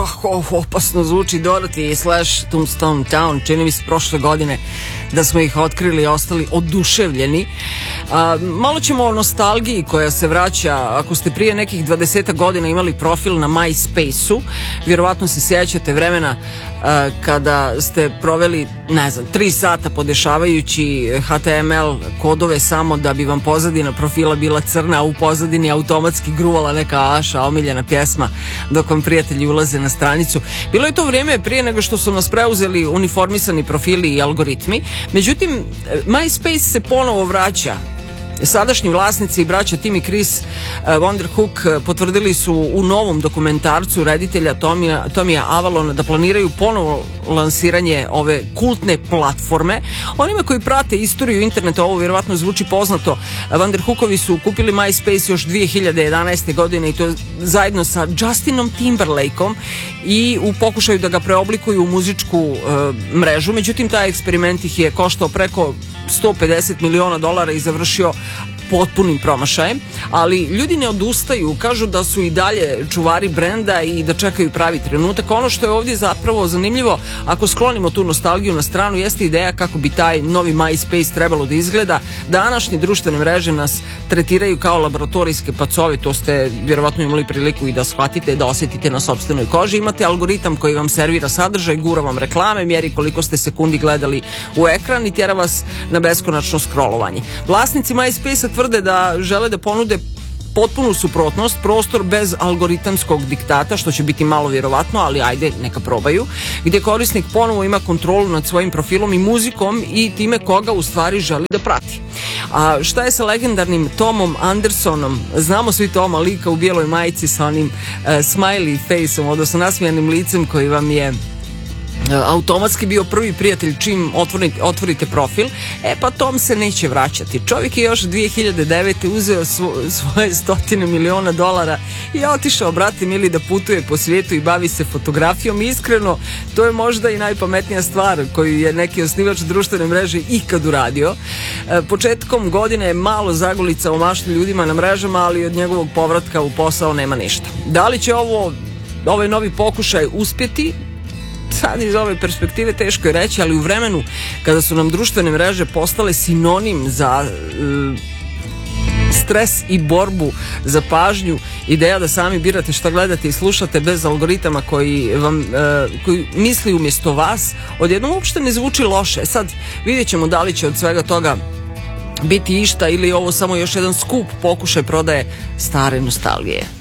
kako opasno zvuči Dorothy / Tombstone Town, čini mi se prošle godine da smo ih otkrili i ostali oduševljeni. Malo ćemo o nostalgiji koja se vraća. Ako ste prije nekih 20 godina imali profil na MySpace-u, vjerovatno se sjećate vremena kada ste proveli, 3 sata podešavajući HTML kodove samo da bi vam pozadina profila bila crna, a u pozadini automatski gruvala neka Aša, omiljena pjesma, dok vam prijatelji ulaze na stranicu. Bilo je to vrijeme prije nego što su nas preuzeli uniformisani profili i algoritmi. Međutim, MySpace se ponovo vraća. Sadašnji vlasnici i braća Tim i Chris Vanderhook potvrdili su u novom dokumentarcu reditelja Tomija Avalona da planiraju ponovo lansiranje ove kultne platforme. Onima koji prate istoriju interneta, ovo vjerovatno zvuči poznato, Vanderhookovi su kupili MySpace još 2011. godine i to zajedno sa Justinom Timberlakeom i u pokušaju da ga preoblikuju u muzičku mrežu. Međutim, taj eksperiment ih je koštao preko $150 miliona i završio potpunim promašajem, ali ljudi ne odustaju, kažu da su i dalje čuvari brenda i da čekaju pravi trenutak. Ono što je ovdje zapravo zanimljivo, ako sklonimo tu nostalgiju na stranu, jeste ideja kako bi taj novi MySpace trebalo da izgleda. Današnje društvene mreže nas tretiraju kao laboratorijske pacove, to ste vjerovatno imali priliku i da shvatite, da osjetite na sopstvenoj koži. Imate algoritam koji vam servira sadržaj, gura vam reklame, mjeri koliko ste sekundi gledali u ekran i tjera vas na beskonačno scrollovanje. Vlasnici MySpace tvrde da žele da ponude potpunu suprotnost, prostor bez algoritamskog diktata, što će biti malo vjerovatno, ali ajde, neka probaju, gdje korisnik ponovo ima kontrolu nad svojim profilom i muzikom i time koga u stvari želi da prati. A šta je sa legendarnim Tomom Andersonom? Znamo svi Toma, lika u bijeloj majici sa onim smiley faceom, odnosno nasmijanim licem koji vam je automatski bio prvi prijatelj čim otvorite profil. Pa Tom se neće vraćati. Čovjek je još 2009. uzeo svoje $100 miliona i otišao, brate mili, da putuje po svijetu i bavi se fotografijom. Iskreno, to je možda i najpametnija stvar koju je neki osnivač društvene mreže ikad uradio. Početkom godine je malo zagulica o mašti ljudima na mrežama, ali od njegovog povratka u posao nema ništa. Da li će ovaj novi pokušaj uspjeti? Sad iz ove perspektive teško je reći, ali u vremenu kada su nam društvene mreže postale sinonim za stres i borbu za pažnju, ideja da sami birate šta gledate i slušate bez algoritama koji misli umjesto vas, odjednom uopšte ne zvuči loše. Sad vidjet ćemo da li će od svega toga biti išta ili ovo samo još jedan skup pokušaj prodaje stare nostalgije.